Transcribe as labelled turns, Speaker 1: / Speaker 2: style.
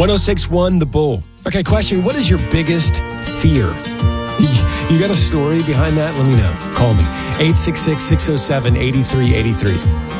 Speaker 1: 1061 The Bull. Okay, question. What is your biggest fear? You got a story behind that? Let me know. Call me. 866-607-8383.